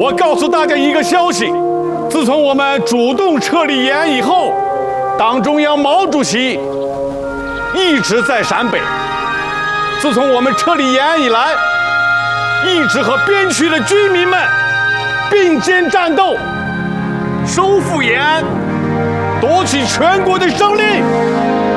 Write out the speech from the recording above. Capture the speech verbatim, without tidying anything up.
我告诉大家一个消息：自从我们主动撤离延安以后，党中央毛主席一直在陕北。自从我们撤离延安以来，一直和边区的居民们并肩战斗，收复延安，夺取全国的胜利。